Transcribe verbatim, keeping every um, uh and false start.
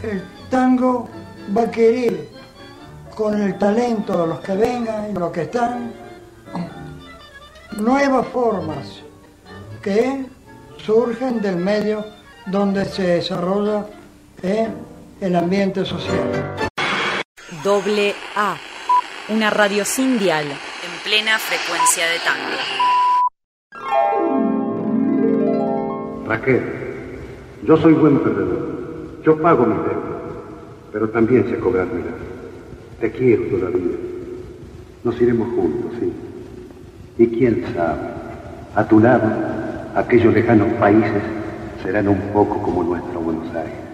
el tango va a querer, con el talento de los que vengan y los que están, nuevas formas que surgen del medio donde se desarrolla eh, el ambiente social. Doble A, una radio sin dial, en plena frecuencia de tango. Raquel, yo soy buen perdedor. Yo pago mis deudas, pero también sé cobrar mi lado. Te quiero todavía. Nos iremos juntos, sí. Y quién sabe, a tu lado, aquellos lejanos países serán un poco como nuestro Buenos Aires.